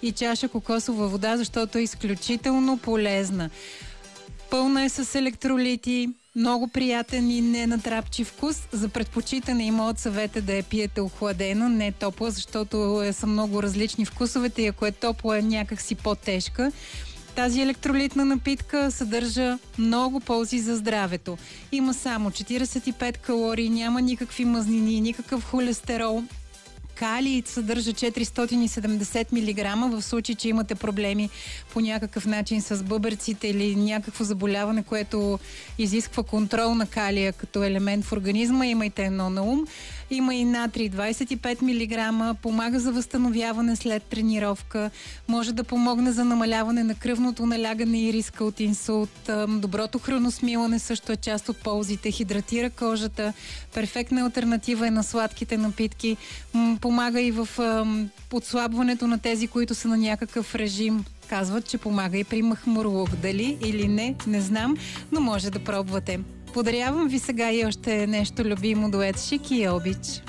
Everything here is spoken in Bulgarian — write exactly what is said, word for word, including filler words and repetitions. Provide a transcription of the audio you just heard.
и чаша кокосова вода, защото е изключително полезна. Пълна е с електролити, много приятен и ненатрапчив вкус. За предпочитане и моят съвет е да я пиете охладена, не топла, защото са много различни вкусовете и ако е топла, е някакси по-тежка. Тази електролитна напитка съдържа много ползи за здравето. Има само четиридесет и пет калории, няма никакви мазнини, никакъв холестерол. Калий съдържа четиристотин и седемдесет милиграма в случай, че имате проблеми по някакъв начин с бъбреците или някакво заболяване, което изисква контрол на калия като елемент в организма. Имайте едно на ум. Има и натрий двадесет и пет милиграма, помага за възстановяване след тренировка, може да помогне за намаляване на кръвното налягане и риска от инсулт. Доброто храносмилане също е част от ползите, хидратира кожата, перфектна алтернатива е на сладките напитки, помага и в отслабването на тези, които са на някакъв режим. Казват, че помага и при махмурлук. Дали или не, не знам, но може да пробвате. Подарявам ви сега и още нещо любимо дует Шики и Обич.